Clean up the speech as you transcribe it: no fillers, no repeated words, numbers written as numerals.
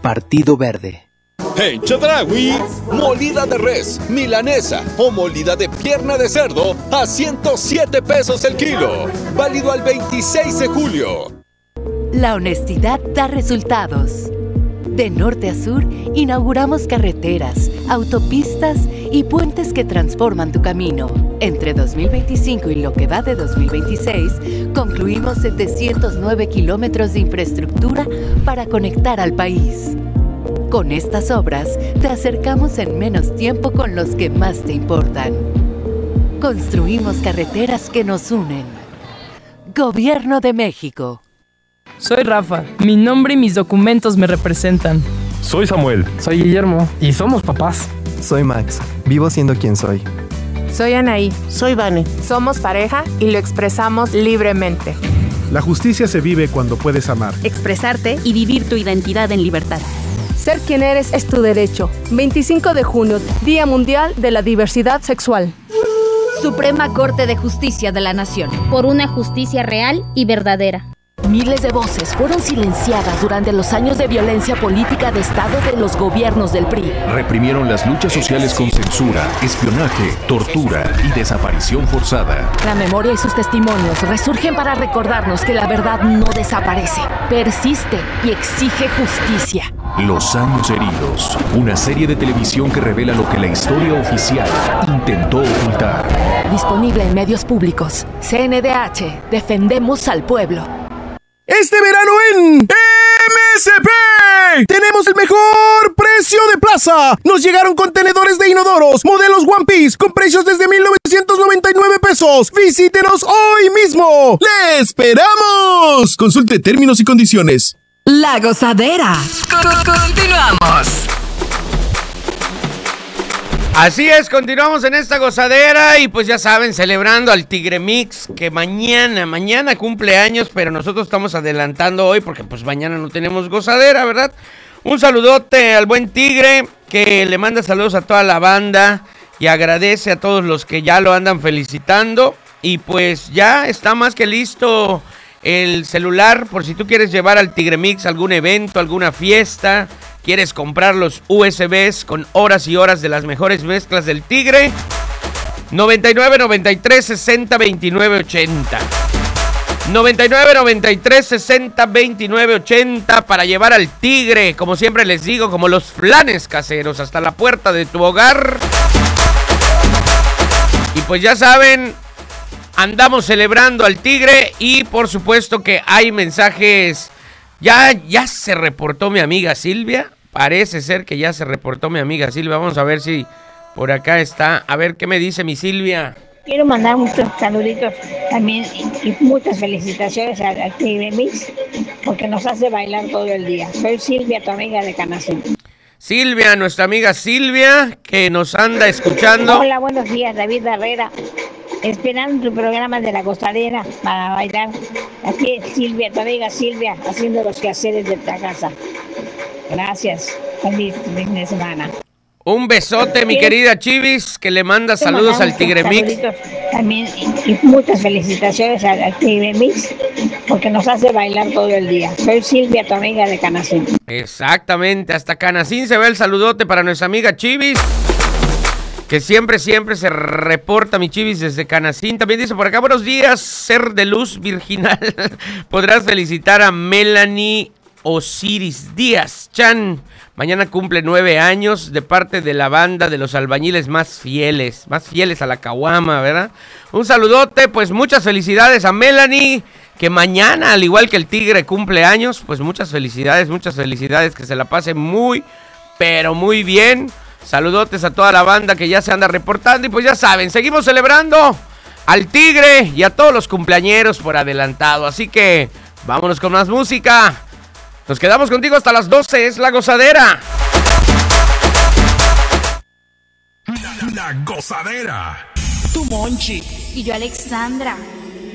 Partido Verde. En Chedraui, molida de res, milanesa o molida de pierna de cerdo a 107 pesos el kilo. Válido al 26 de julio. La honestidad da resultados. De norte a sur, inauguramos carreteras, autopistas y puentes que transforman tu camino. Entre 2025 y lo que va de 2026, concluimos 709 kilómetros de infraestructura para conectar al país. Con estas obras, te acercamos en menos tiempo con los que más te importan. Construimos carreteras que nos unen. Gobierno de México. Soy Rafa. Mi nombre y mis documentos me representan. Soy Samuel. Soy Guillermo. Y somos papás. Soy Max. Vivo siendo quien soy. Soy Anaí. Soy Vane. Somos pareja y lo expresamos libremente. La justicia se vive cuando puedes amar, expresarte y vivir tu identidad en libertad. Ser quien eres es tu derecho. 25 de junio, Día Mundial de la Diversidad Sexual. Suprema Corte de Justicia de la Nación. Por una justicia real y verdadera. Miles de voces fueron silenciadas durante los años de violencia política de Estado de los gobiernos del PRI. Reprimieron las luchas sociales con censura, espionaje, tortura y desaparición forzada. La memoria y sus testimonios resurgen para recordarnos que la verdad no desaparece, persiste y exige justicia. Los años heridos, una serie de televisión que revela lo que la historia oficial intentó ocultar. Disponible en medios públicos. CNDH, defendemos al pueblo. Este verano en MSP tenemos el mejor precio de plaza. Nos llegaron contenedores de inodoros, modelos One Piece con precios desde 1,999 pesos. Visítenos hoy mismo. ¡Le esperamos! Consulte términos y condiciones. La Gozadera. Continuamos. Así es, continuamos en esta gozadera y pues ya saben, celebrando al Tigre Mix, que mañana cumple años, pero nosotros estamos adelantando hoy porque pues mañana no tenemos gozadera, ¿verdad? Un saludote al buen Tigre, que le manda saludos a toda la banda y agradece a todos los que ya lo andan felicitando. Y pues ya está más que listo el celular por si tú quieres llevar al Tigre Mix a algún evento, alguna fiesta. ¿Quieres comprar los USBs con horas y horas de las mejores mezclas del Tigre? 99 93 60 29 80. 99 93 60 29 80 para llevar al Tigre, como siempre les digo, como los flanes caseros, hasta la puerta de tu hogar. Y pues ya saben, andamos celebrando al Tigre y por supuesto que hay mensajes. Ya se reportó mi amiga Silvia. Parece ser que ya se reportó mi amiga Silvia. Vamos a ver si por acá está. A ver qué me dice mi Silvia. Quiero mandar muchos saluditos también y muchas felicitaciones al Tigre Mix porque nos hace bailar todo el día. Soy Silvia, tu amiga de Canacín. Silvia, nuestra amiga Silvia, que nos anda escuchando. Hola, buenos días, David Herrera. Esperando tu programa de la gozadera para bailar. Aquí Silvia, tu amiga Silvia, haciendo los quehaceres de la casa. Gracias. Feliz fin de semana. Un besote, mi querida Chivis, que le manda saludos al Tigre Mix. También y muchas felicitaciones al Tigre Mix porque nos hace bailar todo el día. Soy Silvia, tu amiga de Canacín. Exactamente, hasta Canacín se ve el saludote para nuestra amiga Chivis, que siempre se reporta mi Chivis desde Canacín. También dice por acá, buenos días, ser de luz virginal. Podrás felicitar a Melanie Osiris Díaz Chan. Mañana cumple 9 años de parte de la banda de los albañiles más fieles a la caguama, ¿verdad? Un saludote, pues muchas felicidades a Melanie, que mañana, al igual que el Tigre, cumple años. Pues muchas felicidades, que se la pase muy, pero muy bien. Saludotes a toda la banda que ya se anda reportando y pues ya saben, seguimos celebrando al Tigre y a todos los cumpleañeros por adelantado. Así que vámonos con más música. Nos quedamos contigo hasta las 12, es La Gozadera. La Gozadera. Tu Monchi. Y yo Alexandra.